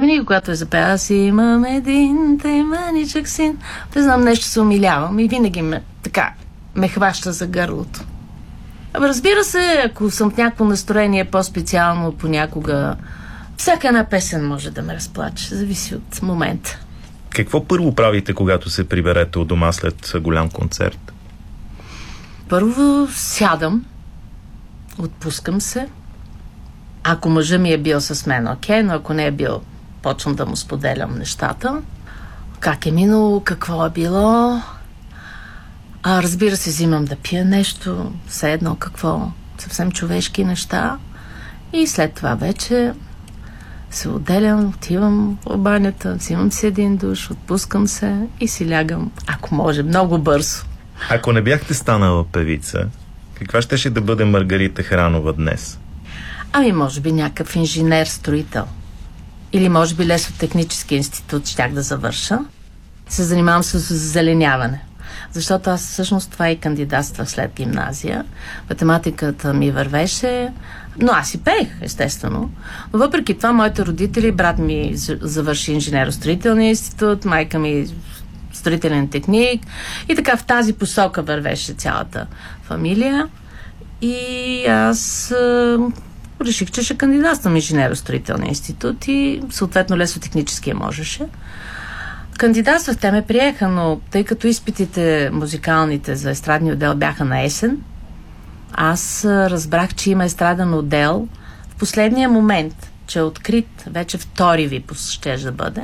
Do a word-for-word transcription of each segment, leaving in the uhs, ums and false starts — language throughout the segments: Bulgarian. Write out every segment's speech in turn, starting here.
винаги, когато е запея, аз имам един тайманичък син, не знам, нещо се умилявам и винаги ме, така, ме хваща за гърлото. Разбира се, ако съм в някакво настроение по-специално понякога, всяка една песен може да ме разплаче, зависи от момента. Какво първо правите, когато се приберете от дома след голям концерт? Първо сядам, отпускам се. Ако мъжа ми е бил с мен, окей, но ако не е бил, почвам да му споделям нещата. Как е минало, какво е било. А, разбира се, взимам да пия нещо, все едно какво, съвсем човешки неща. И след това вече се отделям, отивам в банята, взимам си един душ, отпускам се и си лягам, ако може, много бързо. Ако не бяхте станала певица, каква щеше да бъде Маргарита Хранова днес? Ами, може би някакъв инженер-строител. Или може би лесотехнически институт щях да завърша. Се занимавам с зеленяване. Защото аз всъщност това и кандидатствах след гимназия. Математиката ми вървеше, но аз и пеех, естествено. Но въпреки това, моите родители, брат ми завърши инженеро-строителния институт, майка ми строителен техник и така в тази посока вървеше цялата фамилия. И аз а, реших, че ще кандидатствам инженеро-строителния институт и съответно лесотехническия можеше. Кандидатствах, те ме приеха, но тъй като изпитите музикалните за естрадния отдел бяха на есен, аз разбрах, че има естраден отдел в последния момент, че е открит, вече втори випуск ще да бъде.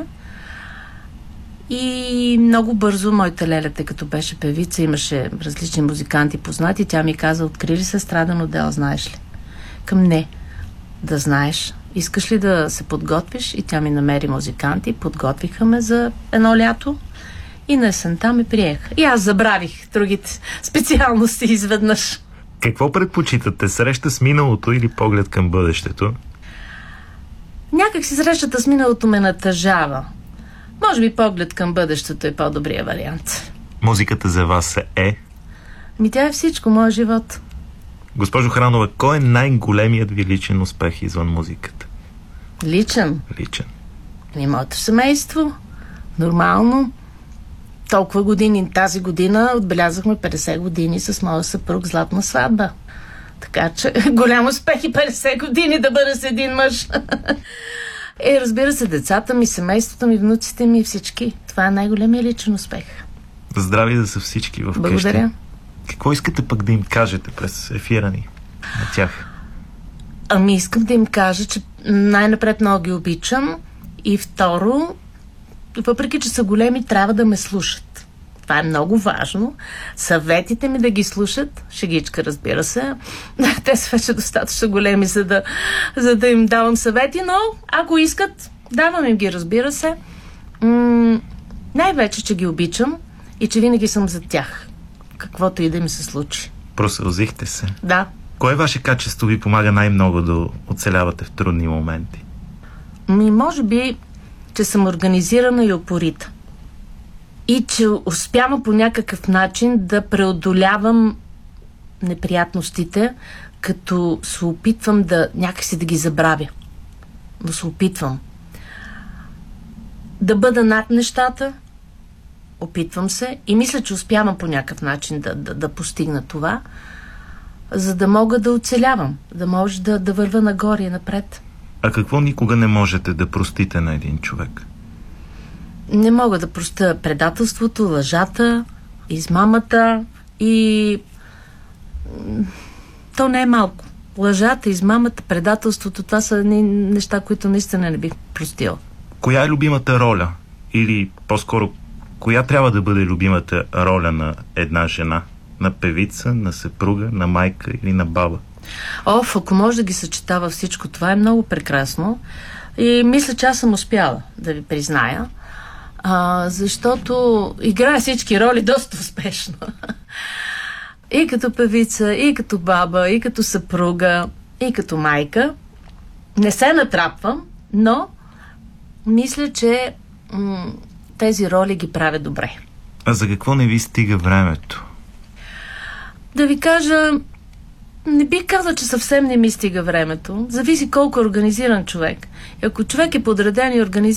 И много бързо моята леля, тъй като беше певица, имаше различни музиканти познати, тя ми каза, открили се естраден отдел, знаеш ли? Към не, да знаеш. Искаш ли да се подготвиш? И тя ми намери музиканти, подготвиха ме за едно лято и на есента ме приеха. И аз забравих другите специалности изведнъж. Какво предпочитате? Среща с миналото или поглед към бъдещето? Някак си срещата с миналото ме натъжава. Може би поглед към бъдещето е по-добрия вариант. Музиката за вас е? Ми тя е всичко, моят живот. Госпожо Хранова, кой е най-големият ви личен успех извън музиката? Личен? Личен. И моето семейство. Нормално. Толкова години. Тази година отбелязахме петдесет години с моя съпруг, златна сватба. Така че голям успех и петдесет години да бъда с един мъж. Е, разбира се, децата ми, семейството ми, внуците ми, всички. Това е най-големия личен успех. Здрави да са всички в къщи. Благодаря. Какво искате пък да им кажете през ефира ни на тях? Ами искам да им кажа, че най-напред много ги обичам и второ, въпреки че са големи, трябва да ме слушат. Това е много важно. Съветите ми да ги слушат, шегичка, разбира се. Те са вече достатъчно големи, за да, за да им давам съвети, но ако искат, давам им ги, разбира се. М- най-вече, че ги обичам и че винаги съм за тях. Каквото и да ми се случи. Просълзихте се. Да. Кое ваше качество ви помага най-много да оцелявате в трудни моменти? Ми, може би, че съм организирана и упорита. И че успявам по някакъв начин да преодолявам неприятностите, като се опитвам да някакси да ги забравя. Но се опитвам. Да бъда над нещата, опитвам се и мисля, че успявам по някакъв начин да, да, да постигна това, за да мога да оцелявам, да може да, да върва нагоре и напред. А какво никога не можете да простите на един човек? Не мога да простя предателството, лъжата, измамата и... То не е малко. Лъжата, измамата, предателството, това са неща, които наистина не бих простила. Коя е любимата роля? Или по-скоро, коя трябва да бъде любимата роля на една жена? На певица, на съпруга, на майка или на баба? Оф, ако може да ги съчетава всичко, това е много прекрасно. И мисля, че аз съм успяла да ви призная. А, защото играя всички роли доста успешно. И като певица, и като баба, и като съпруга, и като майка. Не се натрапвам, но мисля, че м- тези роли ги правят добре. А за какво не ви стига времето? Да ви кажа, не бих казала, че съвсем не ми стига времето. Зависи колко е организиран човек. И ако човек е подреден и организиран,